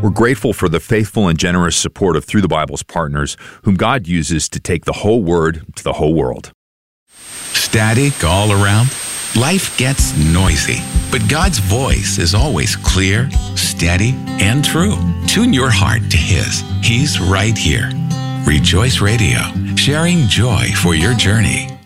We're grateful for the faithful and generous support of Through the Bible's partners, whom God uses to take the whole Word to the whole world. Static all around? Life gets noisy, but God's voice is always clear, steady, and true. Tune your heart to His. He's right here. Rejoice Radio, sharing joy for your journey.